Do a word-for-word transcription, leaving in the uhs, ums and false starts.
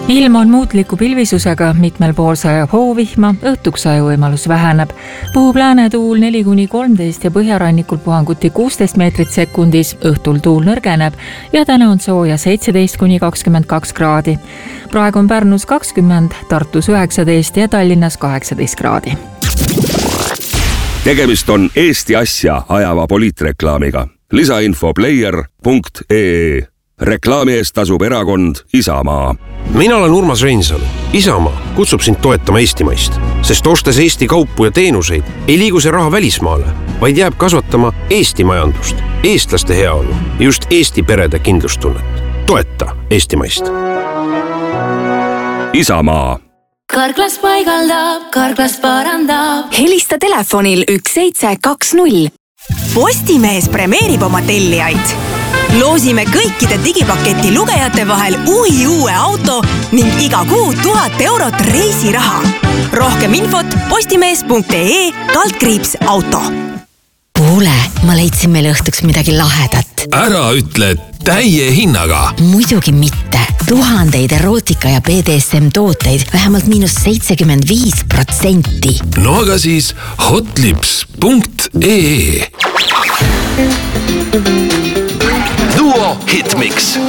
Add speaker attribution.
Speaker 1: Ilm on muutliku pilvisusega, mitmel pool sajab hoovihma, õhtuks sajuvõimalus väheneb. Puhub läänetuul neli kuni kolmteist ja põhjarannikul puhanguti kuusteist meetrit sekundis, õhtul tuul nõrgeneb ja täna on sooja seitseteist kuni kakskümmend kaks kraadi. Praegu on Pärnus kakskümmend, Tartus üheksateist ja Tallinnas kaheksateist kraadi.
Speaker 2: Tegemist on Eesti asja ajava poliitreklaamiga. Lisainfo player punkt ee. Reklaami eest tasub erakond Isamaa.
Speaker 3: Mina olen Urmas Reinsalu. Isamaa kutsub sind toetama Eestimaist, sest ostes Eesti kaupu ja teenuseid ei liigu see raha välismaale, vaid jääb kasvatama Eesti majandust, eestlaste heaolu ja just Eesti perede kindlustunnet. Toeta Eestimaist.
Speaker 2: Isamaa.
Speaker 4: Karklas paigaldab, Karklas parandab.
Speaker 5: Helista telefonil üks seitse kaks null. Postimees premeerib oma tellijaid. Loosime kõikide digipaketi lugejate vahel uhi uue auto ning iga kuu tuhat eurot reisiraha. Rohkem infot postimees punkt ee kaldkriips auto.
Speaker 6: Kuule, ma leidsin meile õhtuks midagi lahedat.
Speaker 7: Ära ütle täie hinnaga.
Speaker 6: Muidugi mitte. Tuhandeid erootika ja B D S M tooteid vähemalt miinus seitsekümmend viis protsenti.
Speaker 7: No aga siis hotlips punkt ee.
Speaker 8: Duo Hitmix.